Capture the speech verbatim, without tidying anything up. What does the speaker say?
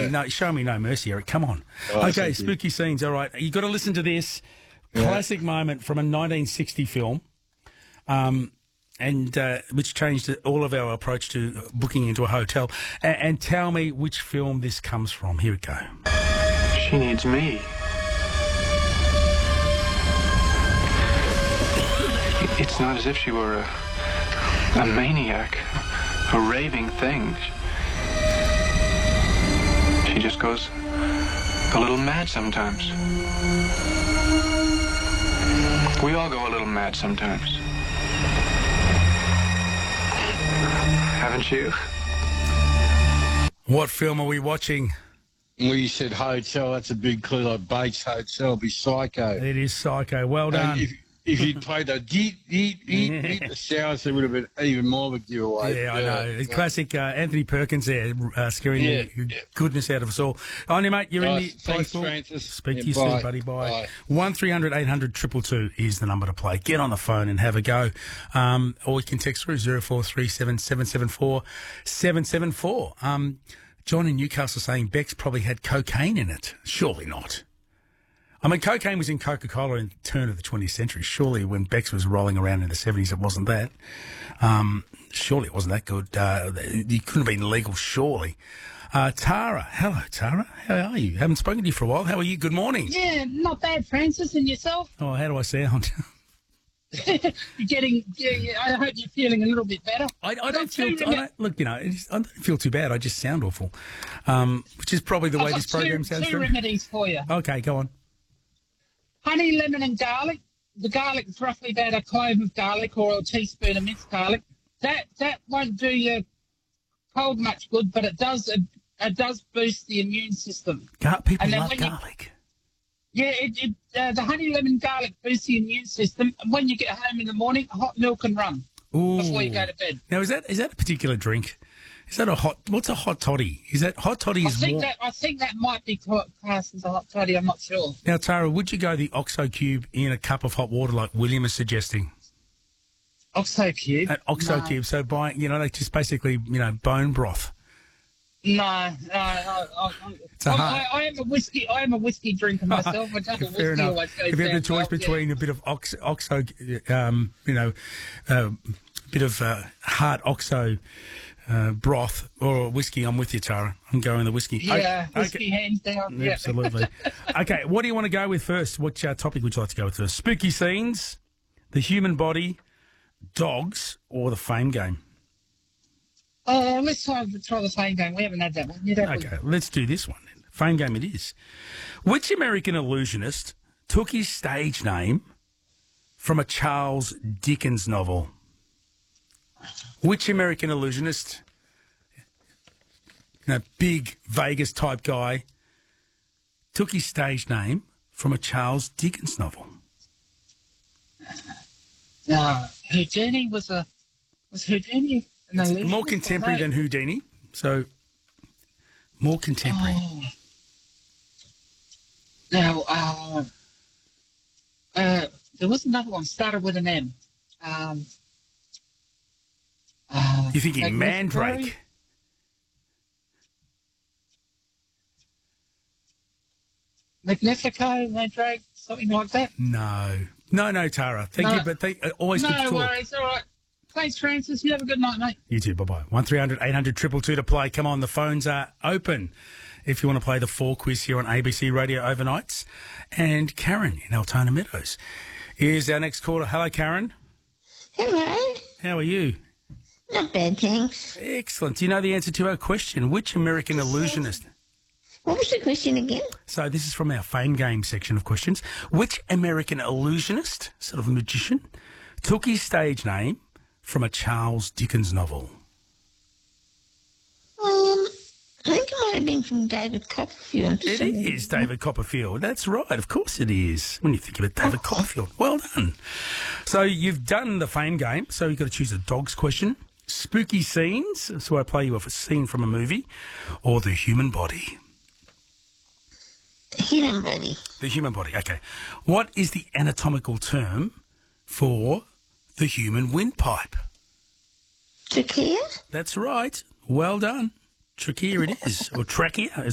me no, show me no mercy, Eric. Come on. Oh, okay, spooky scenes. All right, you got to listen to this Yeah. classic moment from a nineteen sixty film, um, and uh, which changed all of our approach to booking into a hotel. And, and tell me which film this comes from. Here we go. She needs me. It's not as if she were a, a maniac, a raving thing. She just goes a little mad sometimes. We all go a little mad sometimes. Haven't you? What film are we watching? Well, you said hotel. That's a big clue. Like Bates Hotel, be Psycho. It is Psycho. Well done. And if, if you'd played the deet, deet, deet, deet, the sounds, it would have been even more of a giveaway. Yeah, I know. It's classic uh, Anthony Perkins there, uh, scaring Yeah, the yeah. goodness out of us all. On you, mate. You're in the Nice. Thanks, Facebook. Francis. Speak Yeah, to you bye. soon, buddy. Bye. Bye. One three hundred eight hundred triple two is the number to play. Get on the phone and have a go. Um, or you can text through zero four three seven seven seven four seven seven four. Um, John in Newcastle saying Beck's probably had cocaine in it. Surely not. I mean, cocaine was in Coca-Cola in the turn of the twentieth century. Surely when Beck's was rolling around in the seventies, it wasn't that. Um, surely it wasn't that good. Uh, it couldn't have been legal, surely. Uh, Tara. Hello, Tara. How are you? Haven't spoken to you for a while. How are you? Good morning. Yeah, not bad, Francis. And yourself? Oh, how do I sound? You're getting, yeah, I hope you're feeling a little bit better. I, I Not don't feel. too I don't, look, you know, it's, I don't feel too bad. I just sound awful, um, which is probably the way I've got this program two, sounds. two From. remedies for you. Okay, go on. Honey, lemon and garlic. The garlic is roughly about a clove of garlic or a teaspoon of minced garlic. That that won't do your cold much good, but it does it, it does boost the immune system. Gar- people And then love when you- garlic. Yeah, it, it, uh, the honey, lemon, garlic boosts the immune system. And when you get home in the morning, hot milk and rum Ooh. before you go to bed. Now, is that is that a particular drink? Is that a hot? What's a hot toddy? Is that hot toddy? I Is think more. that I think that might be cla- classed as a hot toddy. I'm not sure. Now, Tara, would you go the Oxo cube in a cup of hot water like William is suggesting? Oxo cube. An Oxo No. cube. So buy, you know, they just basically, you know, bone broth. No, no, I, I, a I, hard- I, I am a whiskey. I am a whiskey drinker myself. I don't Fair whiskey enough. always goes If you had the down choice well, yeah. between a bit of ox, Oxo, um, you know, a bit of uh, hard Oxo uh, broth or whiskey, I'm with you, Tara. I'm going the whiskey. Yeah, Okay. whiskey hands down. Yeah. Absolutely. Okay, what do you want to go with first? What uh, topic would you like to go with first? Spooky scenes, the human body, dogs, or the fame game? Oh, let's try, try the same game. We haven't had that one yet, have we? Okay, let's do this one then. Fame game it is. Which American illusionist took his stage name from a Charles Dickens novel? Which American illusionist, you know, big Vegas type guy, took his stage name from a Charles Dickens novel? No, Houdini was a was Houdini an It's illusionist more or contemporary no? than Houdini, so more contemporary. Oh. Now, uh, uh, there was another one started with an M. Um, uh, You're thinking Magnifico? Mandrake. Magnifico, Mandrake, something like that. No. No, no, Tara. Thank No. you, but thank, uh, always good to No talk. worries, all right. Thanks, Francis. You have a good night, mate. You too. Bye-bye. one three hundred eight hundred two two two to play. Come on, the phones are open if you want to play the four quiz here on A B C Radio Overnights. And Karen in Altona Meadows is our next caller. Hello, Karen. Hello. How are you? Not bad, thanks. Excellent. Do you know the answer to our question? Which American illusionist... What was the question again? So this is from our fame game section of questions. Which American illusionist, sort of magician, took his stage name from a Charles Dickens novel? Um, I think it might have been from David Copperfield. It is David Copperfield. That's right. Of course it is. When you think of it, David Copperfield. Well done. So you've done the fame game. So you've got to choose a dog's question. Spooky scenes. So I play you off a scene from a movie. Or the human body. The human body. The human body. Okay. What is the anatomical term for the human windpipe? Trachea? That's right. Well done. Trachea it is. Or trachea, as